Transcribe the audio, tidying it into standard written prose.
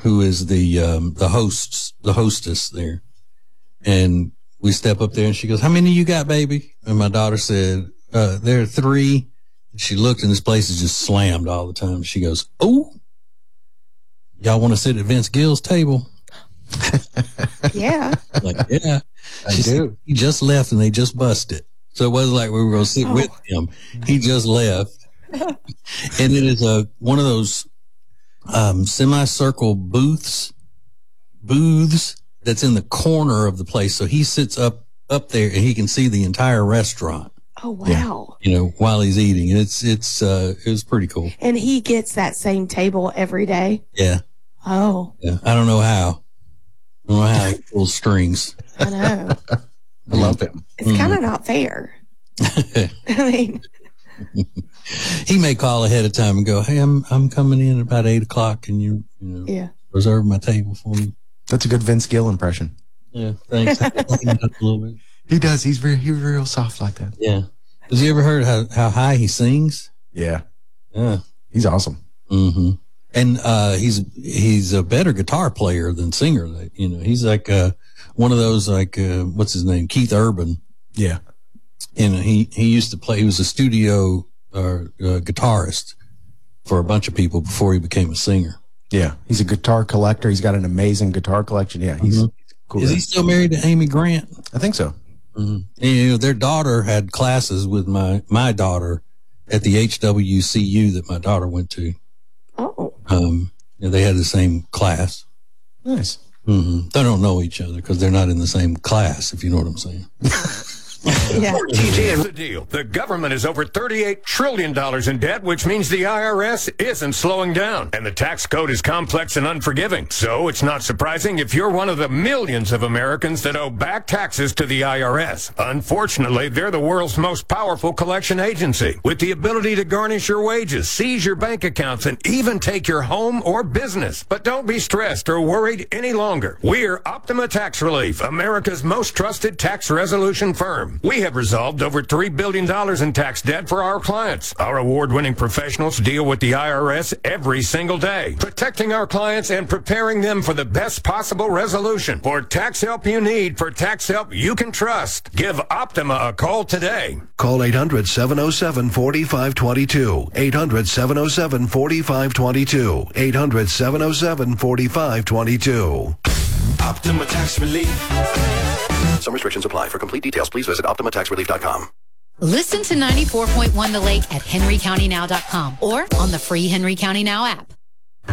who is the hostess there. And we step up there and she goes, "How many you got, baby?" And my daughter said, "There are 3. And she looked and this place is just slammed all the time. She goes, "Oh, y'all want to sit at Vince Gill's table?" Yeah. Like, yeah. I do. He just left and they just busted. So it wasn't like we were going to sit with him. He just left. And it is one of those semicircle booths that's in the corner of the place. So he sits up there and he can see the entire restaurant. Oh, wow. You know, while he's eating. And it was pretty cool. And he gets that same table every day? Yeah. Oh. Yeah. I don't know how. I don't know how he pulls strings. I know. I love him. It's kind of not fair. I mean, he may call ahead of time and go, "Hey, I'm coming in at about 8:00. Can you reserve my table for me?" That's a good Vince Gill impression. Yeah, thanks. A little bit. He does. He's real soft like that. Yeah. Has you ever heard how high he sings? Yeah. Yeah. He's awesome. Mm-hmm. And he's a better guitar player than singer. You know, he's like one of those, like what's his name, Keith Urban. Yeah. And he used to play. He was a studio guitarist for a bunch of people before he became a singer. Yeah, he's a guitar collector. He's got an amazing guitar collection. Yeah, he's cool. Is he still married to Amy Grant? I think so. Mm-hmm. And, you know, their daughter had classes with my daughter at the HWCU that my daughter went to. oh. They had the same class. Nice. Mm-hmm. They don't know each other because they're not in the same class, if you know what I'm saying. Yeah. Here's the deal. The government is over $38 trillion in debt, which means the IRS isn't slowing down. And the tax code is complex and unforgiving. So it's not surprising if you're one of the millions of Americans that owe back taxes to the IRS. Unfortunately, they're the world's most powerful collection agency, with the ability to garnish your wages, seize your bank accounts, and even take your home or business. But don't be stressed or worried any longer. We're Optima Tax Relief, America's most trusted tax resolution firm. We have resolved over $3 billion in tax debt for our clients. Our award-winning professionals deal with the IRS every single day, protecting our clients and preparing them for the best possible resolution. For tax help you need, for tax help you can trust, give Optima a call today. Call 800-707-4522. 800-707-4522. 800-707-4522. Optima Tax Relief. Some restrictions apply. For complete details, please visit OptimaTaxRelief.com. Listen to 94.1 The Lake at henrycountynow.com or on the free Henry County Now app.